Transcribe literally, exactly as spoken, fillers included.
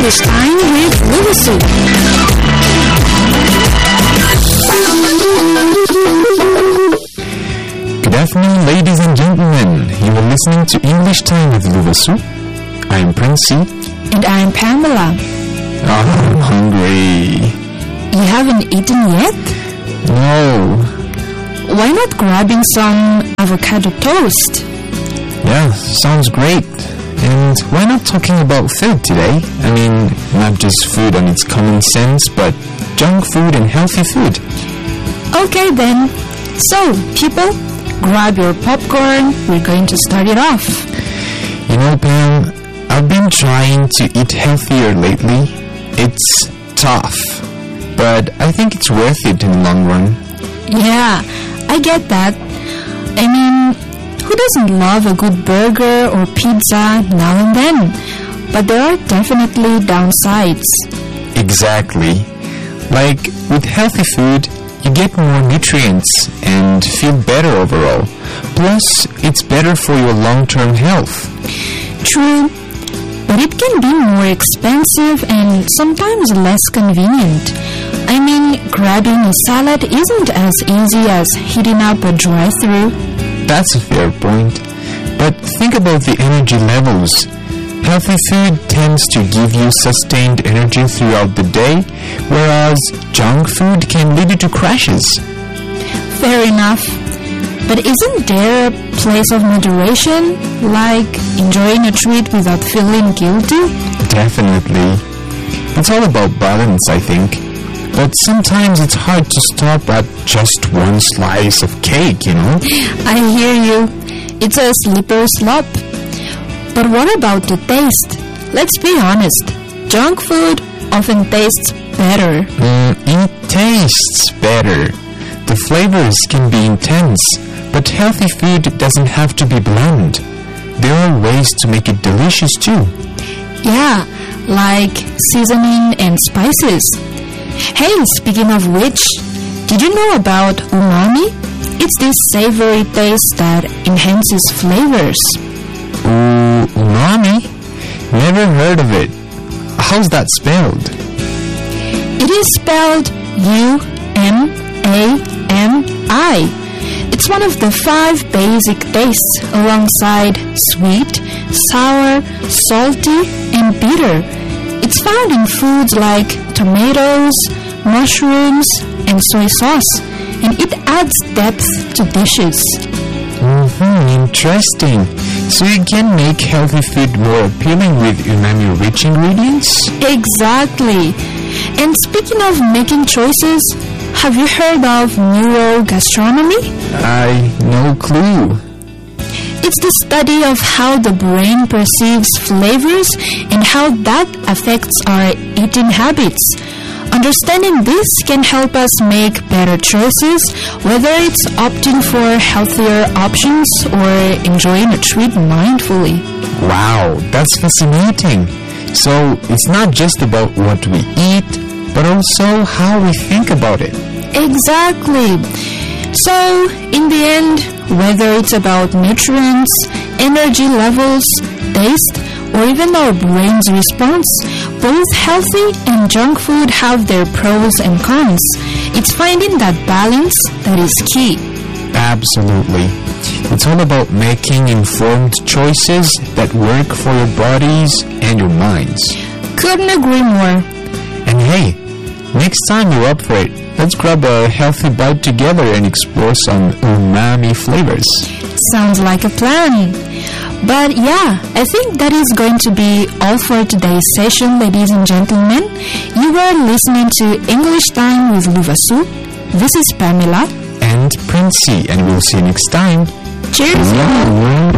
English Time with Luvasu. Good afternoon, ladies and gentlemen. You are listening to English Time with Luvasu. I am Princey. And I am Pamela. Oh, I'm hungry. You haven't eaten yet? No. Why not grabbing some avocado toast? Yeah, sounds great. And why not talking about food today? I mean, not just food on its common sense, but junk food and healthy food. Okay then. So, people, grab your popcorn. We're going to start it off. You know, Pam, I've been trying to eat healthier lately. It's tough, but I think it's worth it in the long run. Yeah, I get that. I mean, who doesn't love a good burger or pizza now and then? But there are definitely downsides. Exactly. Like, with healthy food, you get more nutrients and feel better overall. Plus, it's better for your long-term health. True, but it can be more expensive and sometimes less convenient. I mean, grabbing a salad isn't as easy as heating up a drive-thru. That's a fair point. But think about the energy levels. Healthy food tends to give you sustained energy throughout the day, whereas junk food can lead you to crashes. Fair enough. But isn't there a place of moderation, like enjoying a treat without feeling guilty? Definitely. It's all about balance, I think. But sometimes it's hard to stop at just one slice of cake, you know? I hear you. It's a slippery slope. But what about the taste? Let's be honest. Junk food often tastes better. Mm, it tastes better. The flavors can be intense, but healthy food doesn't have to be bland. There are ways to make it delicious too. Yeah, like seasoning and spices. Hey, speaking of which, did you know about umami? It's this savory taste that enhances flavors. Ooh, umami? Never heard of it. How's that spelled? It is spelled U M A M I. It's one of the five basic tastes alongside sweet, sour, salty, and bitter. It's found in foods like tomatoes, mushrooms, and soy sauce, and it adds depth to dishes. Mm-hmm, interesting. So you can make healthy food more appealing with umami-rich ingredients? Exactly. And speaking of making choices, have you heard of neurogastronomy? I no clue. It's the study of how the brain perceives flavors and how that affects our eating habits. Understanding this can help us make better choices, whether it's opting for healthier options or enjoying a treat mindfully. Wow, that's fascinating. So it's not just about what we eat, but also how we think about it. Exactly. So, in the end, whether it's about nutrients, energy levels, taste, or even our brain's response, both healthy and junk food have their pros and cons. It's finding that balance that is key. Absolutely. It's all about making informed choices that work for your bodies and your minds. Couldn't agree more. And hey, next time you're up for it, let's grab a healthy bite together and explore some umami flavors. Sounds like a plan. But yeah, I think that is going to be all for today's session, ladies and gentlemen. You are listening to English Time with Luvasu. This is Pamela. And Princey, and we'll see you next time. Cheers!